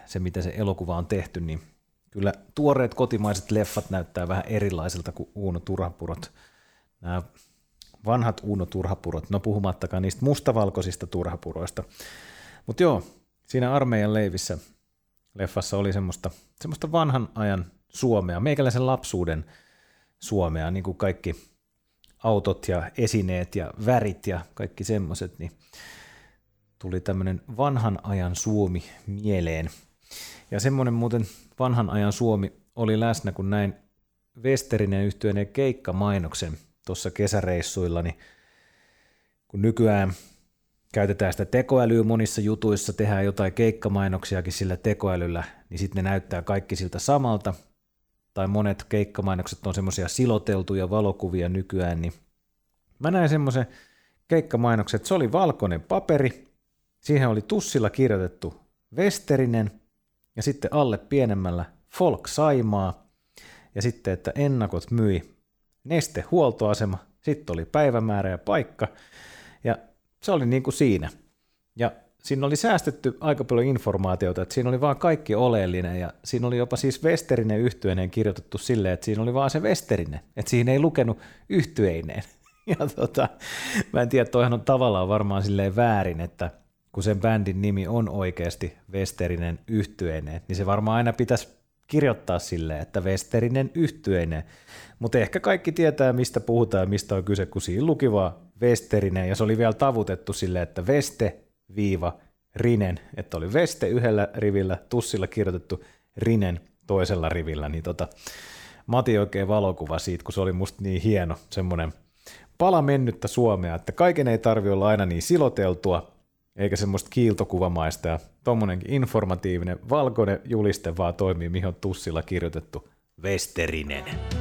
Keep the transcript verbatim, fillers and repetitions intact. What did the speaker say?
se miten se elokuva on tehty, niin kyllä tuoreet kotimaiset leffat näyttää vähän erilaisilta kuin Uuno Turhapurot. Nämä vanhat Uuno Turhapurot, no puhumattakaan niistä mustavalkoisista turhapuroista. Mutta joo, siinä Armeijan leivissä leffassa oli semmoista, semmoista vanhan ajan Suomea, meikäläisen lapsuuden Suomea, niin kuin kaikki autot ja esineet ja värit ja kaikki semmoiset, niin tuli tämmöinen vanhan ajan Suomi mieleen. Ja semmoinen muuten vanhan ajan Suomi oli läsnä, kun näin Westerinen yhtyeen keikkamainoksen tuossa kesäreissuilla, niin kun nykyään käytetään sitä tekoälyä monissa jutuissa, tehdään jotain keikkamainoksiakin sillä tekoälyllä, niin sitten ne näyttää kaikki siltä samalta, tai monet keikkamainokset on semmoisia siloteltuja valokuvia nykyään, niin mä näin semmoisen keikkamainoksen, että se oli valkoinen paperi, siihen oli tussilla kirjoitettu Westerinen, ja sitten alle pienemmällä Folk Saimaa, ja sitten, että ennakot myi Neste huoltoasema, sitten oli päivämäärä ja paikka, ja se oli niin kuin siinä. Ja siinä oli säästetty aika paljon informaatiota, että siinä oli vaan kaikki oleellinen, ja siinä oli jopa siis Westerinen yhtyeineen kirjoitettu silleen, että siinä oli vaan se Westerinen, että siinä ei lukenut yhtyeineen. Ja tota, mä en tiedä, toihan on tavallaan varmaan silleen väärin, että kun sen bändin nimi on oikeasti Westerinen yhtyeineen, niin se varmaan aina pitäisi kirjoittaa silleen, että Westerinen yhtyeinen, mutta ehkä kaikki tietää, mistä puhutaan ja mistä on kyse, kun siinä luki vaan Westerinen, ja se oli vielä tavutettu silleen, että Veste-Rinen, että oli Veste yhdellä rivillä, tussilla kirjoitettu Rinen toisella rivillä, niin tota, Mati oikein valokuva siitä, kun se oli musta niin hieno, semmoinen pala mennyttä Suomea, että kaiken ei tarvitse olla aina niin siloteltua, eikä semmoista kiiltokuvamaista, ja tommonenkin informatiivinen valkoinen juliste vaan toimii, mihin on tussilla kirjoitettu Westerinen.